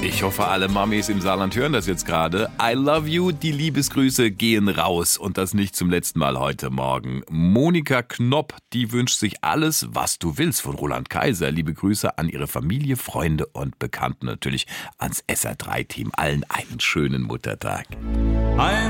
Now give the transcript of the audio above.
Ich hoffe, alle Mamis im Saarland hören das jetzt gerade. I love you, die Liebesgrüße gehen raus. Und das nicht zum letzten Mal heute Morgen. Monika Knopp, die wünscht sich alles, was du willst von Roland Kaiser. Liebe Grüße an ihre Familie, Freunde und Bekannten. Natürlich ans SR3-Team. Allen einen schönen Muttertag.